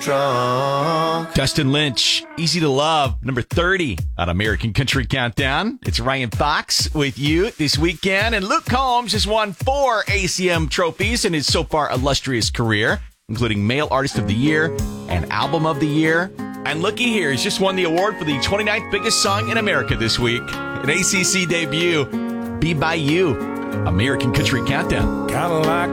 drunk. Dustin Lynch, Easy to Love, number 30 on American Country Countdown. It's Ryan Fox with you this weekend. And Luke Combs has won 4 ACM trophies in his so far illustrious career, including Male Artist of the Year and Album of the Year. And looky here, he's just won the award for the 29th biggest song in America this week. An ACC debut, Be By You, American Country Countdown. Kinda like